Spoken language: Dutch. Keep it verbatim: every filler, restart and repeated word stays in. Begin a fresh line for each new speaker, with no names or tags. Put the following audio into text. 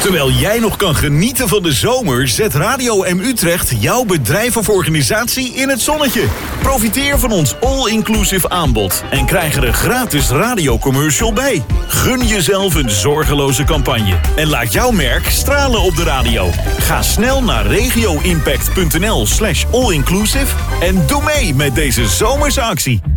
Terwijl jij nog kan genieten van de zomer, zet Radio M Utrecht jouw bedrijf of organisatie in het zonnetje. Profiteer van ons all-inclusive aanbod en krijg er een gratis radiocommercial bij. Gun jezelf een zorgeloze campagne en laat jouw merk stralen op de radio. Ga snel naar regioimpact punt n l slash all inclusive en doe mee met deze zomerse actie.